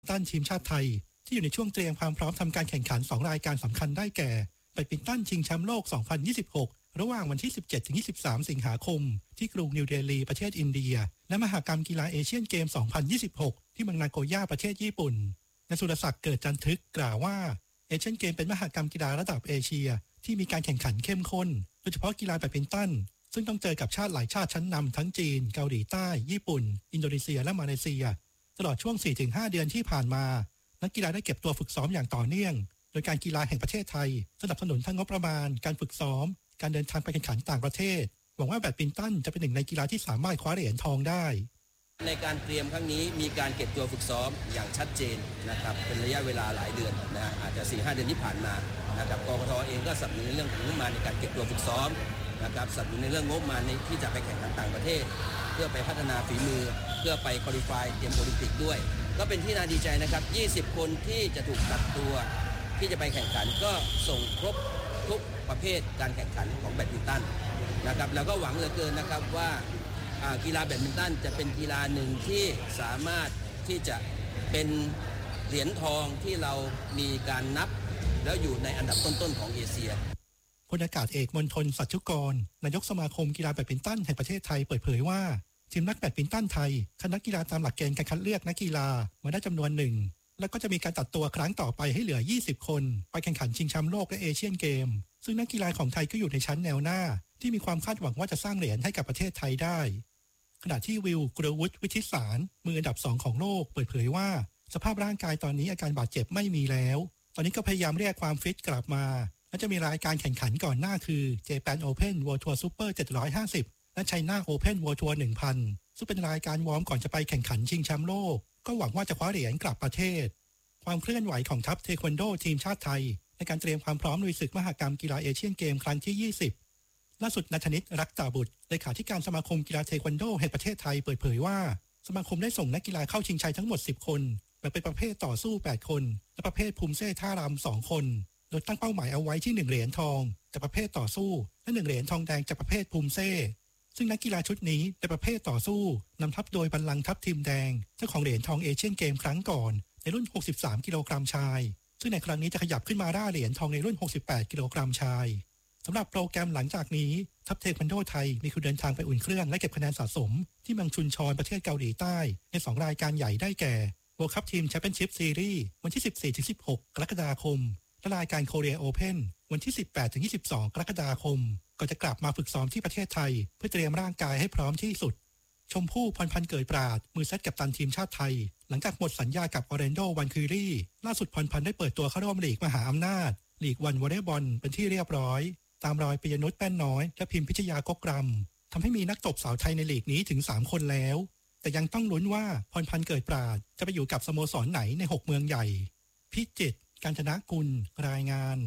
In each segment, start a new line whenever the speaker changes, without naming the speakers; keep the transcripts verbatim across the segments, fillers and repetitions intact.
ตันทีมชาติไทยที่อยู่ในช่วงเตรียมความพร้อมทำการแข่งขันสองรายการสำคัญได้แก่แบดมินตันชิงแชมป์โลกสองพันยี่สิบหกระหว่างวันที่ สิบเจ็ดถึงยี่สิบสาม สิงหาคมที่กรุงนิวเดลีประเทศอินเดียและมหกรรมกีฬาเอเชียนเกม สองพันยี่สิบหก ที่เมืองนาโกย่าประเทศญี่ปุ่นนายสุรศักดิ์เกิดจันทึกกล่าวว่าเอเชียนเกมเป็นมหกรรมกีฬาระดับเอเชียที่มีการแข่งขันเข้มข้นโดยเฉพาะกีฬาแบดมินตันซึ่งต้องเจอกับชาติหลายชาติชั้นนำทั้งจีนเกาหลีใต้ญี่ปุ่นอินโดนีเซียและมาเลเซียตลอดช่วง สี่ถึงห้า เดือนที่ผ่านมานักกีฬาได้เก็บตัวฝึกซ้อมอย่างต่อเนื่องโดยการกีฬาแห่งประเทศไทยสนับสนุนทั้งงบประมาณการฝึกซ้อมการเดินทางไปแข่งขันต่างประเทศหวังว่าแบดมินตันจะเป็นหนึ่งในกีฬาที่สามารถคว้าเหรียญทองได้
ในการเตรียมครั้งนี้มีการเก็บตัวฝึกซ้อมอย่างชัดเจนนะครับเป็นระยะเวลาหลายเดือนนะอาจจะ สี่ห้า เดือนที่ผ่านมานะครับกกท.เองก็สนับสนุนในเรื่องของงบประมาณในการเก็บตัวฝึกซ้อมนะครับสนับสนุนในเรื่องงบประมาณในที่จะไปแข่งขันต่างประเทศเพื่อไปพัฒนาฝีมือเพื่อไปควอลิฟายเตรียมโอลิมปิกด้วยก็เป็นที่น่าดีใจนะครับยี่สิบคนที่จะถูกตัดตัวที่จะไปแข่งขันก็ส่งครบทุกประเภทการแข่งขันของแบดมินตันนะครับแล้วก็หวังเหลือเกินนะครับว่ากีฬาแบดมินตันจะเป็นกีฬาหนึ่งที่สามารถที่จะเป็นเหรียญทองที่เรามีการนับแล้วอยู่ในอันดับต้นๆของเอเชีย
พลอากาศเอกมณฑลสัจจุกรนายกสมาคมกีฬาแบดมินตันแห่งประเทศไทยเปิดเผยว่าทีมนักแบดมินตันไทยคัดนักกีฬาตามหลักเกณฑ์การคัดเลือกนักกีฬามาได้จำนวนหนึ่งแล้วก็จะมีการตัดตัวครั้งต่อไปให้เหลือยี่สิบคนไปแข่งขันชิงแชมป์โลกและเอเชียนเกมซึ่งนักกีฬาของไทยก็อยู่ในชั้นแนวหน้าที่มีความคาดหวังว่าจะสร้างเหรียญให้กับประเทศไทยได้ขณะที่วิลกรวุฒิวิทิสารมืออันดับสองของโลกเปิดเผยว่าสภาพร่างกายตอนนี้อาการบาดเจ็บไม่มีแล้วตอนนี้ก็พยายามเรียกความฟิตกลับมาและจะมีรายการแข่งขันก่อนหน้าคือ Japan Open World Tour Super เจ็ดร้อยห้าสิบและ China Open World Tour หนึ่งพัน ซึ่งเป็นรายการวอร์มก่อนจะไปแข่งขันชิงแชมป์โลกก็หวังว่าจะคว้าเหรียญกลับประเทศความเคลื่อนไหวของทัพเทควันโดทีมชาติไทยในการเตรียมความพร้อมลุยศึกมหกรรมกีฬาเอเชียนเกมครั้งที่ยี่สิบล่าสุดณัฐนิต รักษาบุตรเลขาธิการสมาคมกีฬาเทควันโดแห่งประเทศไทยเปิดเผยว่าสมาคมได้ส่งนักกีฬาเข้าชิงชัยทั้งหมดสิบคนแบ่งเป็นประเภทต่อสู้แปดคนและประเภทภูมิเซ่ท่ารำสองคนโดยตั้งเป้าหมายเอาไว้ที่หนึ่งเหรียญทองจากประเภทต่อสู้และหนึ่งเหรียญทองแดงจากประเภทภูมิเซ่ซึ่งนักกีฬาชุดนี้ในประเภทต่อสู้นำทัพโดยบัลลังก์ทัพทีมแดงเจ้าของเหรียญทองเอเชียนเกมครั้งก่อนในรุ่นหกสิบสามกิโลกรัมชายซึ่งในครั้งนี้จะขยับขึ้นมาได้เหรียญทองในรุ่นหกสิบแปดกิโลกรัมชายสำหรับโปรแกรมหลังจากนี้ทัพเทควันโดไทยมีคิวเดินทางไปอุ่นเครื่องและเก็บคะแนนสะสมที่เมืองชุนชอนประเทศเกาหลีใต้ในสองรายการใหญ่ได้แก่ World Cup Team Championship Series วันที่ สิบสี่ถึงสิบหก กรกฎาคมและรายการ Korea Open วันที่ สิบแปดถึงยี่สิบสอง กรกฎาคมก่อนจะกลับมาฝึกซ้อมที่ประเทศไทยเพื่อเตรียมร่างกายให้พร้อมที่สุดชมพู่พรพันธ์เกิดปราดมือเซตกัปตันทีมชาติไทยหลังจากหมดสัญญากับออร์แลนโดวันคิรีล่าสุดพรพันธ์ได้เปิดตัวเข้าร่วมลีกมหาอำนาจลีกวันวอลเลย์บอลเป็นที่เรียบร้อยตามรอยปิยนุชแป้นน้อยและพิมพิชยากกรำทำให้มีนักตบสาวไทยในลีกนี้ถึงสามคนแล้วแต่ยังต้องลุ้นว่าพรพันธ์เกิดปราดจะไปอยู่กับสโมสรไหนในหกเมืองใหญ่พิจิตรกาญจนกุลรายงาน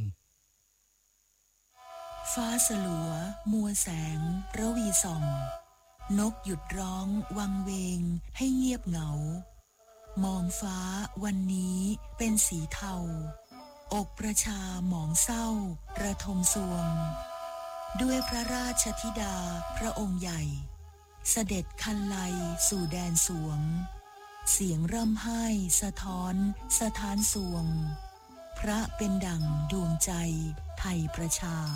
ฟ้าสลัวมัวแสงระวีส่องนกหยุดร้องวังเวงให้เงียบเหงามองฟ้าวันนี้เป็นสีเทาอกประชาหมองเศร้าระทมสวงด้วยพระราชธิดาพระองค์ใหญ่เสด็จคันไลสู่แดนสวงเสียงร่ำไห้สะท้อนสะท้านสวงพระเป็นดั่งดวงใจไทยประชา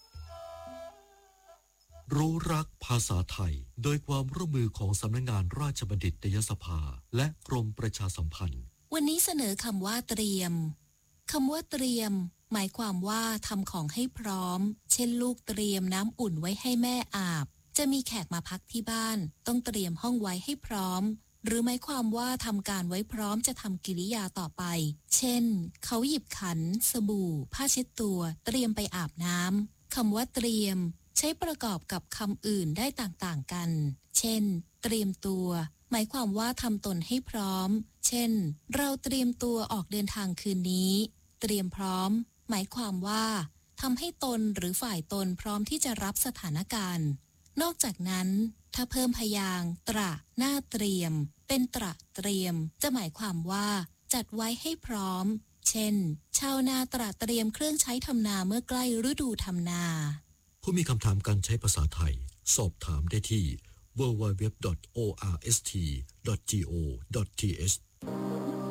รู้รักภาษาไทยโดยความร่วมมือของสำนักงานราชบัณฑิตยสภาและกรมประชาสัมพันธ์
วันนี้เสนอคำว่าเตรียมคำว่าเตรียมหมายความว่าทำของให้พร้อมเช่นลูกเตรียมน้ำอุ่นไว้ให้แม่อาบจะมีแขกมาพักที่บ้านต้องเตรียมห้องไว้ให้พร้อมหรือหมายความว่าทำการไว้พร้อมจะทำกิริยาต่อไปเช่นเขาหยิบขันสบู่ผ้าเช็ดตัวเตรียมไปอาบน้ำคำว่าเตรียมใช้ประกอบกับคำอื่นได้ต่างๆกันเช่นเตรียมตัวหมายความว่าทำตนให้พร้อมเช่นเราเตรียมตัวออกเดินทางคืนนี้เตรียมพร้อมหมายความว่าทำให้ตนหรือฝ่ายตนพร้อมที่จะรับสถานการณ์นอกจากนั้นถ้าเพิ่มพยางค์ตระหน้าเตรียมเป็นตระเตรียมจะหมายความว่าจัดไว้ให้พร้อมเช่นชาวนาตระเตรียมเครื่องใช้ทำนาเมื่อใกล้ฤดูทำนา
ผู้มีคำถามการใช้ภาษาไทยสอบถามได้ที่ ดับเบิลยู ดับเบิลยู ดับเบิลยู ดอท โอ อาร์ เอส ที ดอท จี โอ ดอท ที เอช